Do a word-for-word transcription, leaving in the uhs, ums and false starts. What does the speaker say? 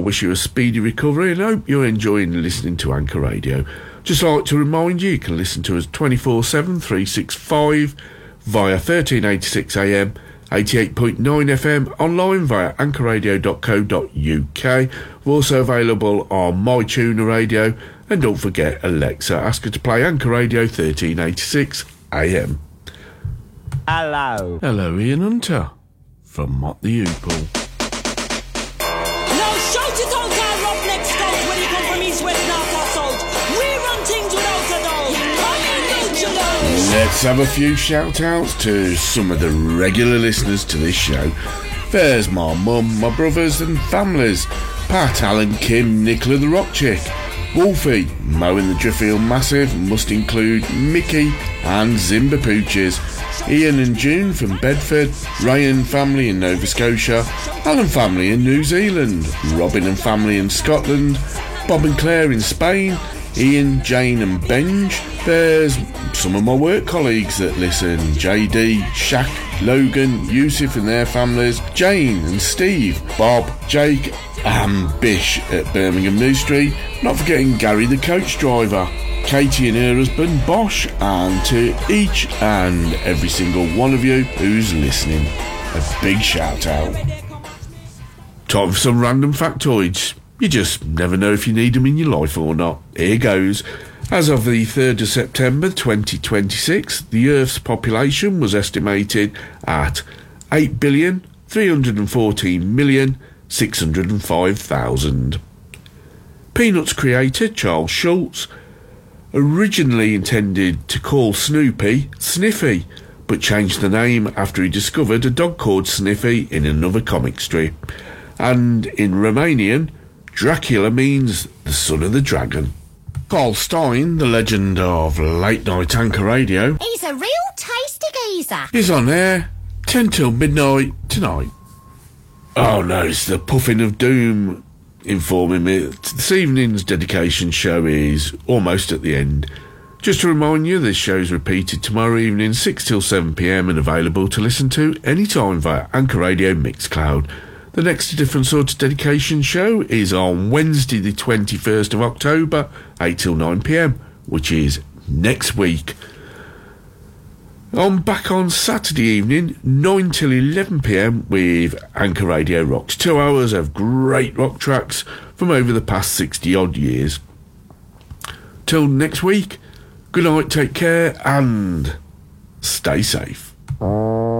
wish you a speedy recovery and hope you're enjoying listening to Anchor Radio. Just like to remind you, you can listen to us twenty-four seven, three sixty-five via thirteen eighty-six A M, eighty-eight point nine F M, online via anchor radio dot co dot U K. We're also available on MyTuner Radio, and don't forget Alexa, ask her to play Anchor Radio thirteen eighty-six A M. Hello. Hello, Ian Hunter from Mott the Hoople. Now shout it out, our roughneck scout, when you come from east, west, north or south. We run things without a doubt. How you know? Let's have a few shout-outs to some of the regular listeners to this show. There's my mum, my brothers and families, Pat, Alan, Kim, Nicola the Rock Chick, Wolfie, Mo in the Driffield Massive, must include Mickey and Zimba Pooches, Ian and June from Bedford, Ryan family in Nova Scotia, Alan family in New Zealand, Robin and family in Scotland, Bob and Claire in Spain, Ian, Jane and Benj. There's some of my work colleagues that listen, J D, Shaq, Logan, Yusuf and their families, Jane and Steve, Bob, Jake and Bish at Birmingham New Street, not forgetting Gary the coach driver, Katie and her husband Bosch, and to each and every single one of you who's listening, a big shout out. Time for some random factoids. You just never know if you need them in your life or not. Here goes. As of the third of September twenty twenty-six, the Earth's population was estimated at eight billion, three hundred fourteen million, six hundred five thousand. Peanuts creator Charles Schulz originally intended to call Snoopy Sniffy, but changed the name after he discovered a dog called Sniffy in another comic strip. And in Romanian, Dracula means the son of the dragon. Carl Stein, the legend of late-night Anchor Radio, he's a real tasty geezer, is on air ten till midnight tonight. Oh no, it's the Puffin of Doom informing me that this evening's dedication show is almost at the end. Just to remind you, this show's repeated tomorrow evening six till seven p m and available to listen to anytime via Anchor Radio Mixcloud. The next different sort of dedication show is on Wednesday the twenty-first of October, eight till nine p m, which is next week. I'm back on Saturday evening, nine till eleven p m with Anchor Radio Rocks. Two hours of great rock tracks from over the past sixty odd years. Till next week, good night, take care, and stay safe.